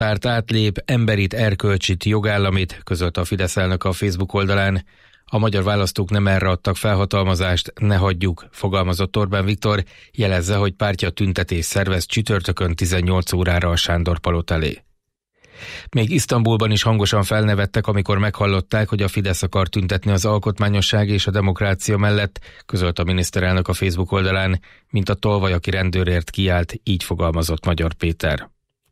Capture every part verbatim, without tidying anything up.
Párt átlép, emberit, erkölcsit, jogállamit, közölte a Fidesz elnök a Facebook oldalán. A magyar választók nem erre adtak felhatalmazást, ne hagyjuk, fogalmazott Orbán Viktor, jelezze, hogy pártja tüntetés szervez csütörtökön tizennyolc órára a Sándor-palota elé. Még Isztambulban is hangosan felnevettek, amikor meghallották, hogy a Fidesz akar tüntetni az alkotmányosság és a demokrácia mellett, közölt a miniszterelnök a Facebook oldalán, mint a tolvaj, aki rendőrért kiállt, így fogalmazott Magyar Péter.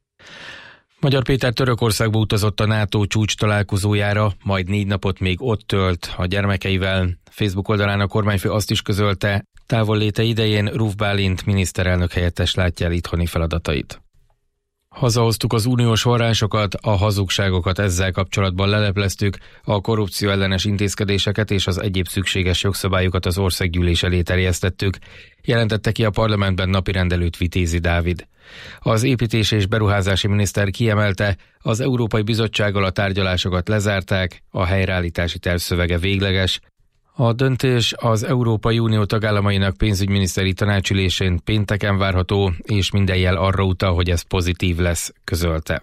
Magyar Péter Törökországba utazott a NATO csúcs találkozójára, majd négy napot még ott tölt a gyermekeivel. Facebook oldalán a kormányfő azt is közölte, távolléte idején Ruf Bálint miniszterelnök helyettes látja el itthoni feladatait. Hazahoztuk az uniós forrásokat, a hazugságokat ezzel kapcsolatban lelepleztük, a korrupció ellenes intézkedéseket és az egyéb szükséges jogszabályokat az országgyűlés elé terjesztettük, jelentette ki a parlamentben napirendelőt Vitézi Dávid. Az építés és beruházási miniszter kiemelte, az Európai Bizottsággal a tárgyalásokat lezárták, a helyreállítási terv szövege végleges. A döntés az Európai Unió tagállamainak pénzügyminiszteri tanácsülésén pénteken várható, és minden jel arra utal, hogy ez pozitív lesz, közölte.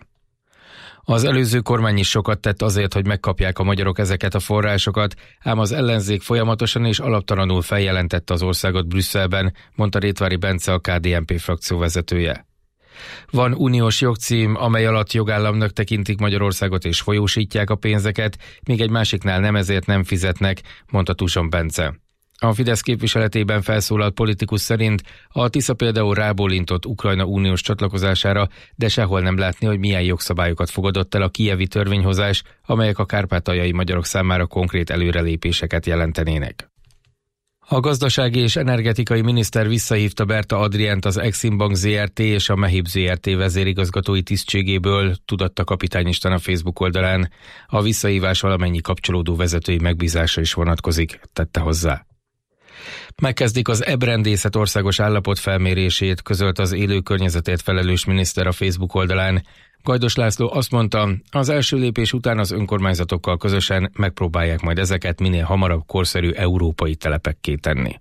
Az előző kormány is sokat tett azért, hogy megkapják a magyarok ezeket a forrásokat, ám az ellenzék folyamatosan és alaptalanul feljelentette az országot Brüsszelben, mondta Rétvári Bence, a ká dé en pé frakció vezetője. Van uniós jogcím, amely alatt jogállamnak tekintik Magyarországot és folyósítják a pénzeket, míg egy másiknál nem, ezért nem fizetnek, mondta Tuson Bence. A Fidesz képviseletében felszólalt politikus szerint a Tisza például rábólintott Ukrajna uniós csatlakozására, de sehol nem látni, hogy milyen jogszabályokat fogadott el a kijevi törvényhozás, amelyek a kárpátaljai magyarok számára konkrét előrelépéseket jelentenének. A gazdasági és energetikai miniszter visszahívta Berta Adriánt az Exim Bank zé er té és a Mehib zé er té vezérigazgatói tisztségéből, tudatta kapitány István a Facebook oldalán. A visszahívás valamennyi kapcsolódó vezetői megbízása is vonatkozik, tette hozzá. Megkezdik az ebrendészet országos állapot felmérését, közölt az élő környezetért felelős miniszter a Facebook oldalán. Gajdos László azt mondta, az első lépés után az önkormányzatokkal közösen megpróbálják majd ezeket minél hamarabb korszerű európai telepekké tenni.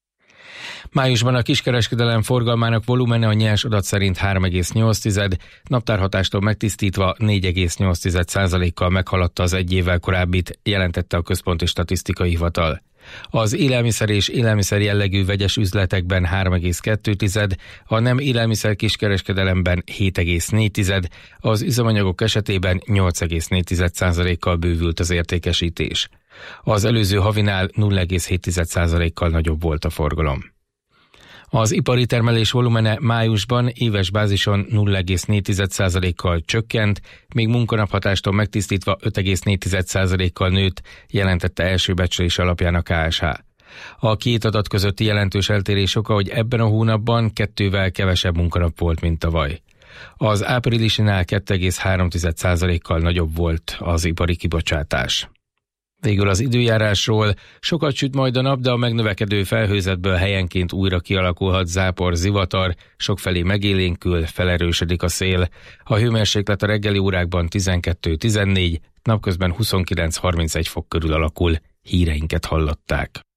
Májusban a kiskereskedelem forgalmának volumene a nyers adat szerint három egész nyolc, naptárhatástól megtisztítva négy egész nyolc százalékkal meghaladta az egy évvel korábbit, jelentette a Központi Statisztikai Hivatal. Az élelmiszer és élelmiszer jellegű vegyes üzletekben három egész kettő, a nem élelmiszer kiskereskedelemben hét egész négy, az üzemanyagok esetében nyolc egész négy százalékkal bővült az értékesítés. Az előző havinál nulla egész hét százalékkal nagyobb volt a forgalom. Az ipari termelés volumene májusban éves bázison nulla egész négy százalékkal csökkent, még munkanaphatástól megtisztítva öt egész négy százalékkal nőtt, jelentette első becslés alapján a ká es há. A két adat közötti jelentős eltérés oka, hogy ebben a hónapban kettővel kevesebb munkanap volt, mint tavaly. Az áprilisinál két egész három százalékkal nagyobb volt az ipari kibocsátás. Végül az időjárásról, sokat süt majd a nap, de a megnövekedő felhőzetből helyenként újra kialakulhat zápor, zivatar, sokfelé megélénkül, felerősödik a szél. A hőmérséklet a reggeli órákban tizenkettő tizennégy, napközben huszonkilenc harmincegy fok körül alakul. Híreinket hallották.